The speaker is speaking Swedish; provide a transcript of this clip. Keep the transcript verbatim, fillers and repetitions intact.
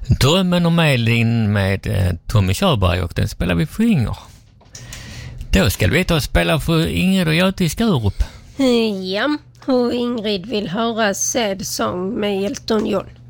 Drömmen om Elin med eh, Tommy Körberg, och den spelar vi för Inger. Då ska vi ta och spela för Ingrid och Göte i Skurup. Ja, och Ingrid vill höra Sad Song med Elton John.